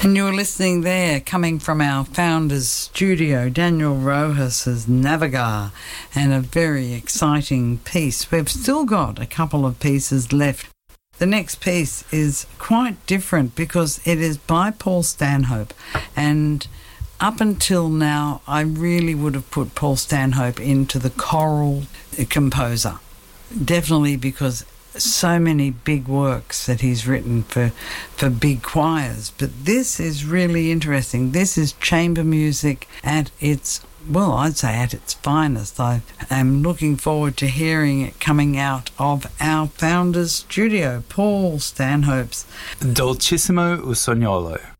And you're listening there, coming from our founder's studio, Daniel Rojas' Navegar, and a very exciting piece. We've still got a couple of pieces left. The next piece is quite different because it is by Paul Stanhope, and up until now I really would have put Paul Stanhope into the choral composer, definitely because so many big works that he's written for big choirs. But this is really interesting. This is chamber music at its, well, I'd say at its finest. I am looking forward to hearing it coming out of our founder's studio, Paul Stanhope's Dolcissimo Usognolo.